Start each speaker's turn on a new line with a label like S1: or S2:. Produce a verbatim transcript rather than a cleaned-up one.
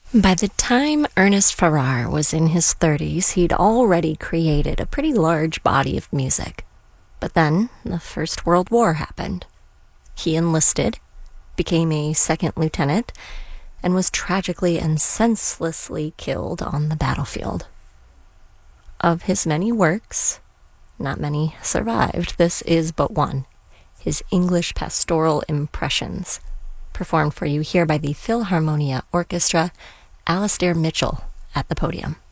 S1: By the time Ernest Farrar was in his thirties, he'd already created a pretty large body of music. But then the First World War happened. He enlisted, became a second lieutenant, and was tragically and senselessly killed on the battlefield. Of his many works, not many survived. This is but one, his English Pastoral Impressions, performed for you here by the Philharmonia Orchestra, Alastair Mitchell at the podium.